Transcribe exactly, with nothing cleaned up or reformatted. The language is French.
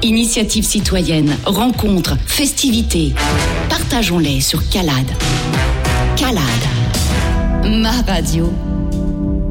Initiatives citoyennes, rencontres, festivités. Partageons-les sur Calade. Calade. Ma radio.